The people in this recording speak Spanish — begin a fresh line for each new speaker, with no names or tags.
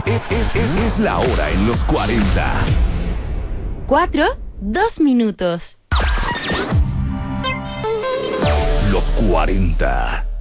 Es la hora en los 40.
4, 2 minutos.
Los 40.